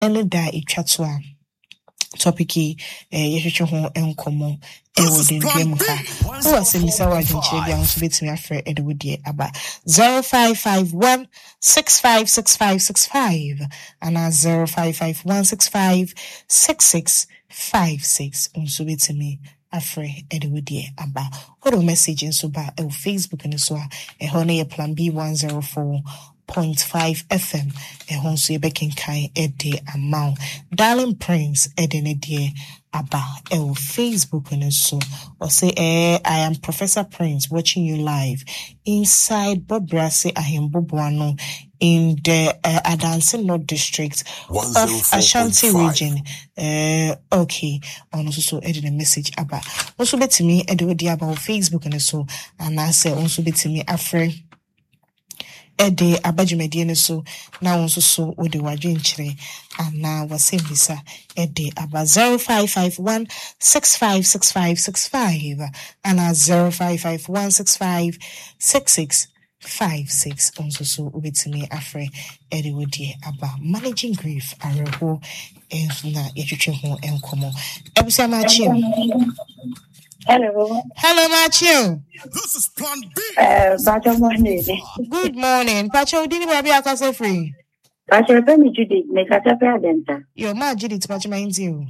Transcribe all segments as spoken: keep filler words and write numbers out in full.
Ele da itwatwa topiki eh yehwehwe ho enkomo e wodi ndwem ka o asemisa wa dwonkyere bia nso betimi afre e de wodi aba zero five five one six five six five six five and zero five five one six five six six five six nso betimi afre e de wodi aba odo message nso ba e Facebook ni so a e ho na ye plan B one oh four point five F M e hon so yebekin kai e de amount Darling Prince e de ne de aba e o Facebook and so or say eh I am Professor Prince watching you live inside Bobrase Ahimbobuano in the uh, Adansi North District of Ashanti region. Uh, okay, on also so edit a message aba also bet me e de about Facebook and so and I say also bet me afre Ede abajumedie ne so na wonso so ode wadwenkyere ana wasembisa ede aba zero five five one six five six five six five ana zero five five one six five six six five six onso so ubetimi afre ede wodie aba managing grief areho na yetwetwe ho enkomo ebusa ma chim. Hello. Hello, Matthew. This is Plan B. Uh, Pacho morning. Good morning. Pacho, didn't you be a free? Pacho, Penny Judy, make a denta. Your ma Judy, Pacho, mind you.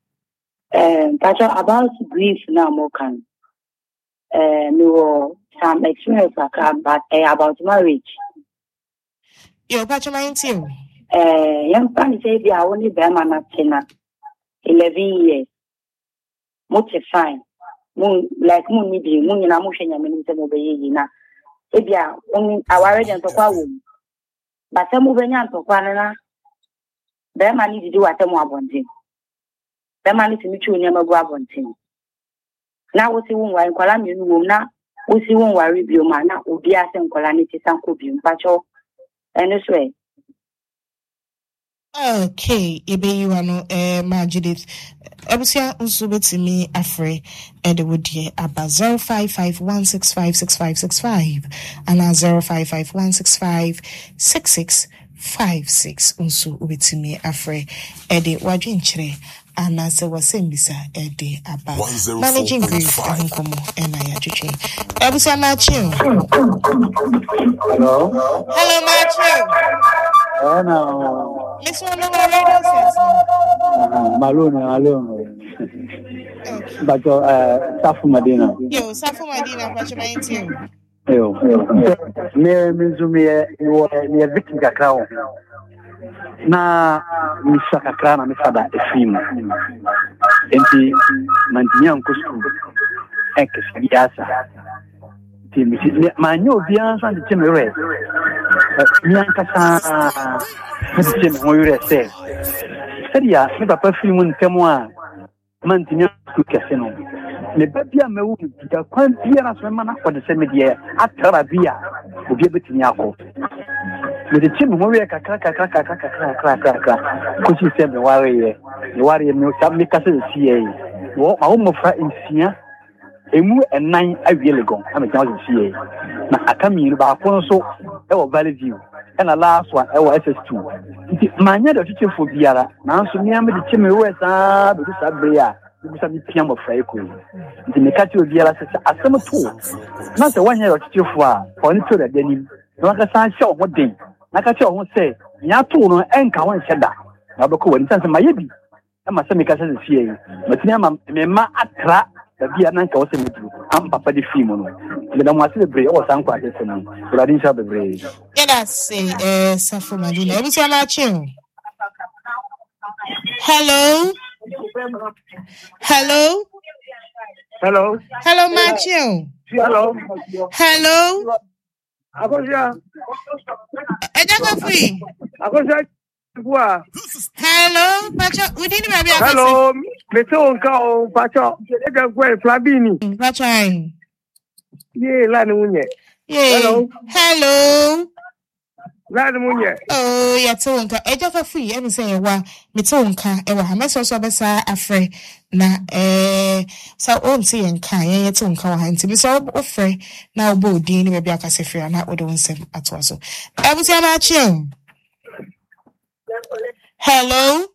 Um, Pacho, about grief now, Mokan. Uh, no, some experience about uh, about marriage. Your Pacho, mind you. Uh, young family say they are only Berman at eleven years. Much fine. Moon like moon maybe moon in a motion and minute of na ebia on our agent of our womb. But some moving on to Quanana, their money to do at a more abundant. Their money to meet you never go abundant. Now we see one while Colamian woman, we see one while review mana, Ubia and Colanity San Cobium, Pacho, and this way. Okay, ebe you ano eh Majidith. Ebusia nso betimi afre e de wodie aba zero five five one six five six five six five and zero five five one six five six six five six nso betimi afre e de wadwenkyere ana se wasembisa e de aba managing grief ahunkomo ena ya twetwe. Ebusia Matthew. Hello. Hello Matthew. Hello. This one on radio station. Malone, Malone. But uh, Safu Madina. Yo, Safu Madina, but you mind you. Yo, me mizumi ni ni victim kakao. Na misaka kana misada efimu. Enti mantinya nkusku. Ekes biasa. Timi manyo biasa ndi temere. Nyankasa Monsieur Moyure say, c'est-à-dire, ne va pas filmer un témoin, maintenir tout cassé non. Les babia me ou, qui a quand bien à ce moment là, de ces médias, à Tarabia, ou bien Betiniako. Mais le type Moyure, caca, caca, caca, caca, caca, caca, comme si c'est le warrior, le warrior, mais ça me casse le C A. Ou, à où mon frère ici, et moi, un nine à Viellegon, à me dans le C A. Na akami ba konso e wo Valley View and the last one e wo S S two nti manya da tuche fo biara na nso me am de cheme we sa be sa brea be sa bi piam of fry ko nti me ka ti obiara se asem to na se wanya da tuche fo a oni to da dani na ka san hye wo den na ka che wo se nya to no enka won hye da na be ko woni san se maye bi e ma se me ka se se fie matini ama me ma atra da bia nan ka wo se me du am papa di fi mo no le mo ase bebre o san kwa ase no so radin sha bebre yena se eh Safu Madina ebusia na chill. Hello. Hello. Hello. Hello Matthew. Hello. Hello. Akosia. Ejaka free. Akosia kwa. Hello, Pacho, we didn't maybe Hello. Meto onka o Pacho. Ejaka kwa Flabini. Pacho. Ye la munye. Yeah. Hello. Hello. La munye. Oh, ya to onka. Ejaka free. Emi say wa meto onka e wa ha meso so besa afre na eh sa on ti enka ye ye to onka wa ha nti bi so ofre na obo odin ni be aka sefre na odo nsem ato so. Ebusi ama chill. Hello?